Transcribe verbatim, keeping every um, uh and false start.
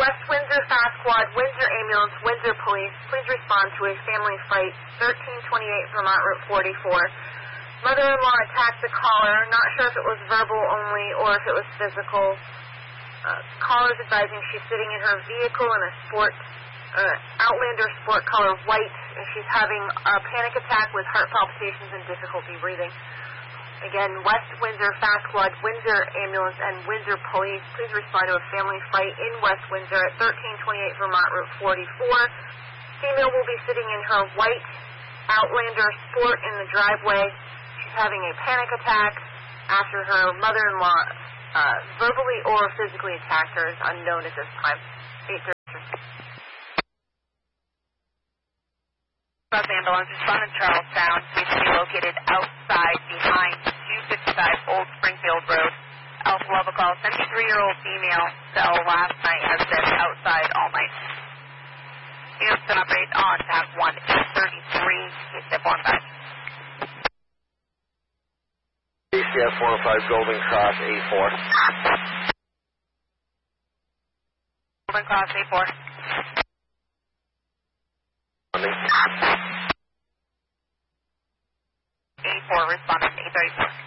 West Windsor Fast Squad, Windsor Ambulance, Windsor Police, please respond to a family fight, thirteen twenty-eight Vermont Route forty-four. Mother-in-law attacked the caller, not sure if it was verbal only or if it was physical. Uh, caller's advising she's sitting in her vehicle in a sport, uh, Outlander sport color white, and she's having a panic attack with heart palpitations and difficulty breathing. Again, West Windsor Fast Squad, Windsor Ambulance, and Windsor Police, please respond to a family fight in West Windsor at thirteen twenty-eight Vermont Route forty-four. Female will be sitting in her white Outlander Sport in the driveway. She's having a panic attack after her mother-in-law uh, verbally or physically attacked her. Is unknown at this time. eight thirty. Bus ambulance responded to Charlestown. Needs to be located outside behind two fifty-five Old Springfield Road. Alpha Lava call, seventy-three-year-old female fell last night, has been outside all night. Units can operate on Task one, eight thirty-three, step one five. A C F four oh five Golden Cross A four. Golden Cross A four. A four responding, eight thirty-four.